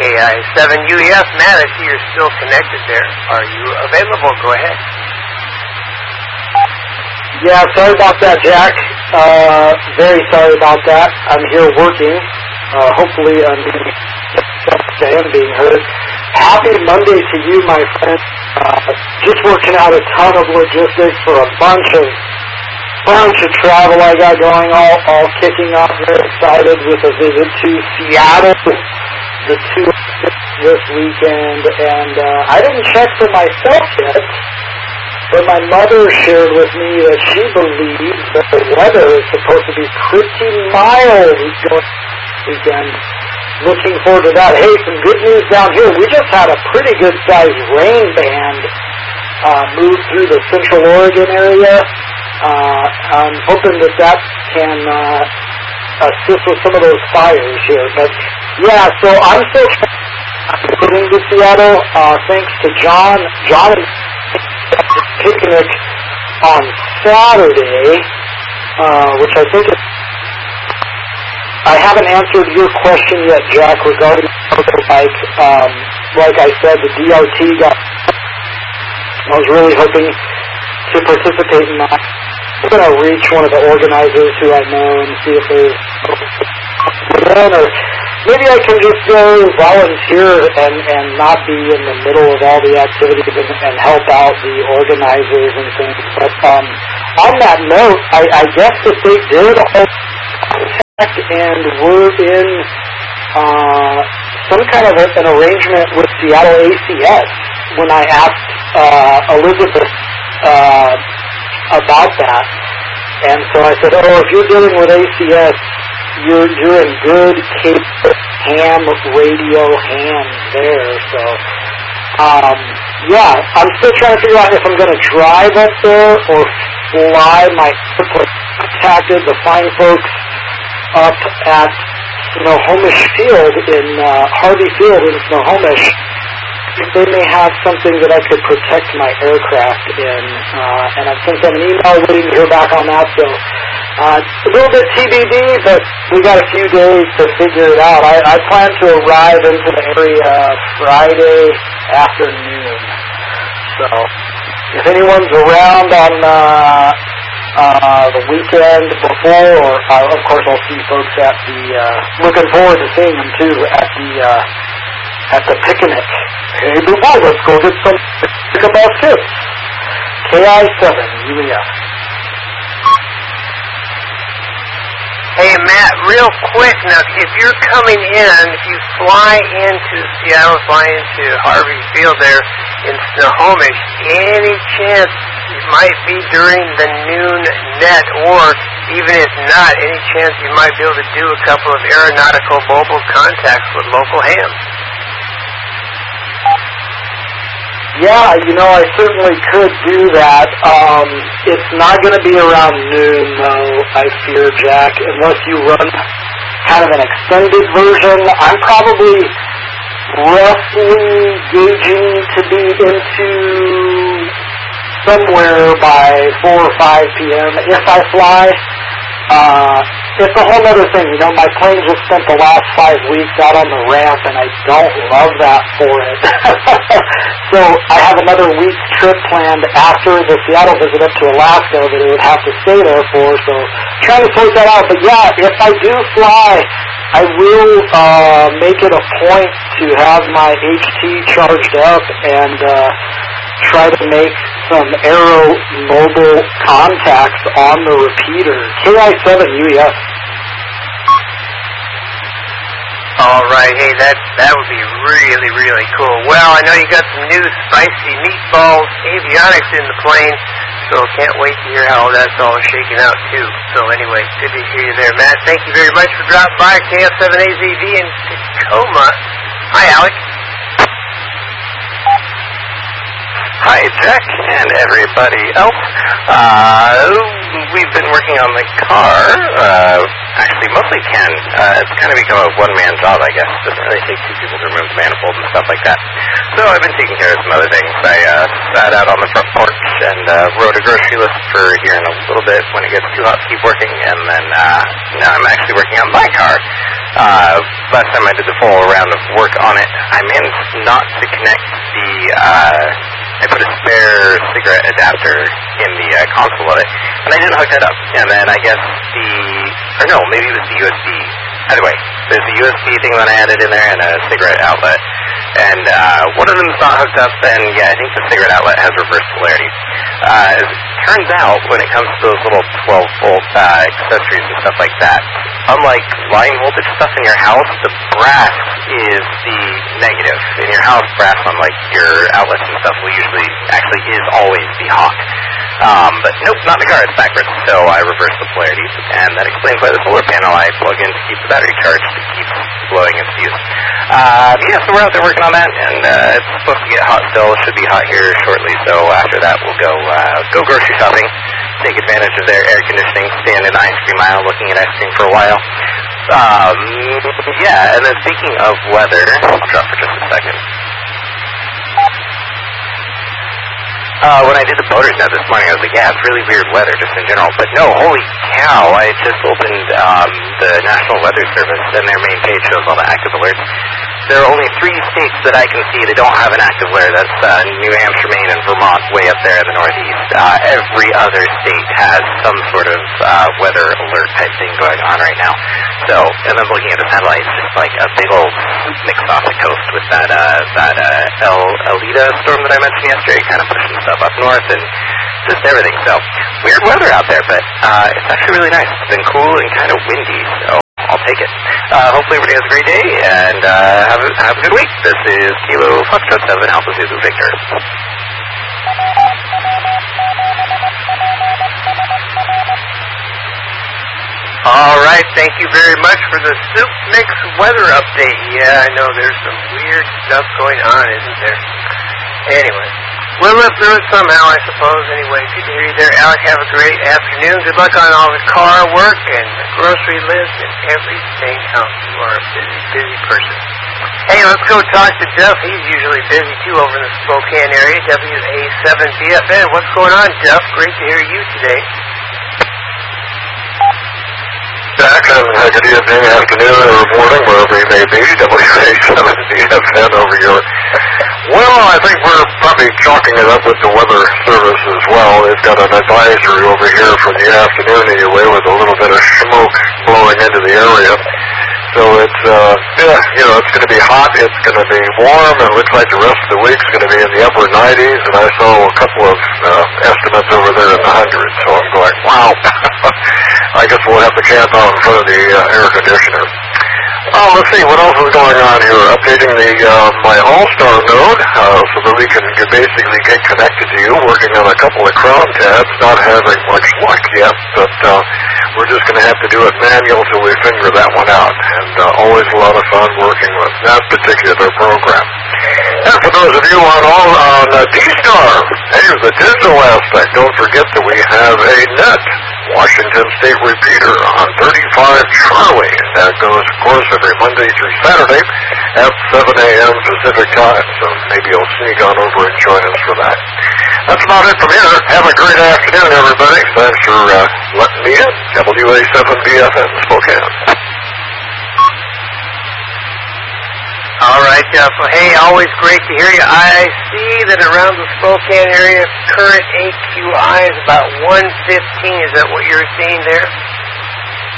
KI7UEF. Matt, I see you're still connected there. Are you available? Go ahead. Yeah, sorry about that, Jack. Very sorry about that. I'm here working. Hopefully I'm being heard. Happy Monday to you, my friend. Just working out a ton of logistics for a bunch of travel I got going, all kicking off. Very excited with a visit to Seattle, the 2 this weekend, and I didn't check for myself yet, but my mother shared with me that she believes that the weather is supposed to be pretty mild this weekend. Looking forward to that. Hey, some good news down here. We just had a pretty good-sized rain band move through the Central Oregon area. I'm hoping that can assist with some of those fires here. But, yeah, so I'm still getting to Seattle. Thanks to John. John is at the picnic on Saturday, which I think is... I haven't answered your question yet, Jack, regarding the motorbike. Like I said, the DRT got... I was really hoping to participate in that. I'm going to reach one of the organizers who I know and see if there's... or maybe I can just go volunteer and not be in the middle of all the activities and help out the organizers and things. But on that note, I guess that they did and we're in some kind of an arrangement with Seattle ACS when I asked Elizabeth about that. And so I said, if you're dealing with ACS, you're in good ham radio hands there. So, yeah, I'm still trying to figure out if I'm going to drive up there or fly. My airplane contacted the fine folks up at Snohomish Field in Harvey Field in Snohomish. They may have something that I could protect my aircraft in, and I've sent them an email waiting to hear back on that. So a little bit TBD, but we got a few days to figure it out. I plan to arrive into the area Friday afternoon. So if anyone's around on the weekend before, or of course I'll see folks at the, looking forward to seeing them too at the picnic. Hey, boy, let's go get some pickleball tips. KI7, UEF. Hey, Matt, real quick now, if you're coming in, if you fly into Seattle, fly into Harvey Field there in Snohomish, any chance it might be during the noon net, or even if not, any chance you might be able to do a couple of aeronautical mobile contacts with local hams? Yeah, I certainly could do that. It's not going to be around noon, though, I fear, Jack, unless you run kind of an extended version. I'm probably roughly gauging to be into somewhere by 4 or 5 p.m. if I fly. It's a whole other thing. My plane just spent the last 5 weeks out on the ramp, and I don't love that for it. So I have another week's trip planned after the Seattle visit up to Alaska that it would have to stay there for. So trying to sort that out. But yeah, if I do fly, I will make it a point to have my HT charged up and try to make some aero mobile contacts on the repeater. KI7 UEF. All right, hey, that would be really, really cool. Well, I know you got some new spicy meatballs avionics in the plane, so can't wait to hear how that's all shaking out, too. So anyway, good to hear you there, Matt. Thank you very much for dropping by KF7AZV in Tacoma. Hi, Alec. Hi, Jack, and everybody else. We've been working on the car, actually mostly Ken. It's kind of become a one-man job, I guess. It doesn't really take 2 people to remove the manifold and stuff like that. So I've been taking care of some other things. I sat out on the front porch and wrote a grocery list for here in a little bit when it gets too hot to keep working, and then now I'm actually working on my car. Last time I did the full round of work on it, I managed not to connect the, I put a spare cigarette adapter in the console of it, and I didn't hook that up. And then I guess maybe it was the USB. Either way, there's a USB thing that I added in there and a cigarette outlet. And one of them's not hooked up, and yeah, I think the cigarette outlet has reverse polarity. As it turns out, when it comes to those little 12-volt accessories and stuff like that, unlike line voltage stuff in your house, the brass is the negative. In your house, brass on like your outlets and stuff will usually, actually is always the hot. But nope, not in the car, it's backwards. So I reversed the polarity, and that explains why the solar panel I plug in to keep the battery charged keeps blowing its fuse. Yeah, so we're out there working on that, and it's supposed to get hot still. It should be hot here shortly, so after that we'll go grocery shopping, take advantage of their air conditioning, stand in the ice cream aisle looking at ice cream for a while. Yeah, and then speaking of weather, I'll drop for just a second. When I did the boaters net this morning, I was like, yeah, it's really weird weather just in general. But no, holy cow, I just opened the National Weather Service, and their main page shows all the active alerts. There are only 3 states that I can see that don't have an active alert. That's New Hampshire, Maine, and Vermont, way up there in the Northeast. Every other state has some sort of weather alert type thing going on right now. So, and then looking at the satellites, just like a big old mix off the coast with that Elita storm that I mentioned yesterday, kind of pushing stuff up north and just everything. So, weird weather out there, but it's actually really nice. It's been cool and kind of windy, so I'll take it. Hopefully everybody has a great day, and have a good week. This is Kilo Foxtrot 7 Alpha Zulu Victor. All right, thank you very much for the Soup Mix weather update. Yeah, I know there's some weird stuff going on, isn't there? Anyway, we'll live through it somehow, I suppose. Anyway, good to hear you there, Alec. Have a great afternoon. Good luck on all the car work and the grocery list and everything else. You are a busy, busy person. Hey, let's go talk to Jeff. He's usually busy, too, over in the Spokane area, WA7BFN. What's going on, Jeff? Great to hear you today. Back on good evening, afternoon, or morning, wherever you may be, WA7BFN over here. Well, I think we're probably chalking it up with the Weather Service as well. They've got an advisory over here for the afternoon anyway, with a little bit of smoke blowing into the area. So it's, it's going to be hot, it's going to be warm, and it looks like the rest of the week's going to be in the upper 90s, and I saw a couple of estimates over there in the hundreds, so I'm going, wow. I guess we'll have to camp out in front of the air conditioner. Let's see, what else is going on here? Updating my All-Star node so that we can basically get connected to you, working on a couple of Crown tabs, not having much luck yet, but we're just going to have to do it manual till we figure that one out, and always a lot of fun working with that particular program. And for those of you on D-Star, hey, the digital aspect, don't forget that we have a net Washington State repeater on 35 Charlie. That goes, of course, every Monday through Saturday at 7 a.m. Pacific time. So maybe you'll sneak on over and join us for that. That's about it from here. Have a great afternoon, everybody. Thanks for letting me in. WA7BFN Spokane. All right, Jeff. Well, hey, always great to hear you. I see that around the Spokane area, current AQI is about 115. Is that what you're seeing there?